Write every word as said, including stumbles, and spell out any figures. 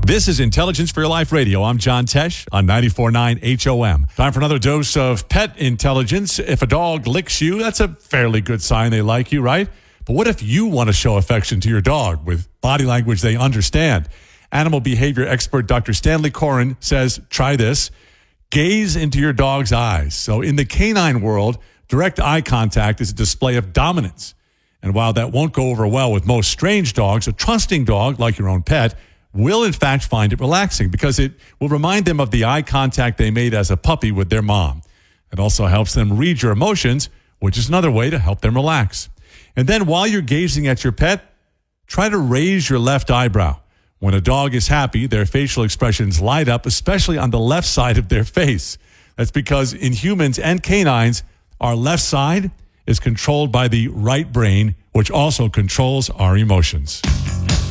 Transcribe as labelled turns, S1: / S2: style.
S1: This is Intelligence for Your Life Radio. I'm John Tesh on ninety-four point nine H O M. Time for another dose of pet intelligence. If a dog licks you, that's a fairly good sign they like you, right? But what if you want to show affection to your dog with body language they understand? Animal behavior expert Doctor Stanley Coren says, try this. Gaze into your dog's eyes. So in the canine world, direct eye contact is a display of dominance. And while that won't go over well with most strange dogs, a trusting dog, like your own pet, will in fact find it relaxing because it will remind them of the eye contact they made as a puppy with their mom. It also helps them read your emotions, which is another way to help them relax. And then while you're gazing at your pet, try to raise your left eyebrow. When a dog is happy, their facial expressions light up, especially on the left side of their face. That's because in humans and canines, our left side is controlled by the right brain, which also controls our emotions.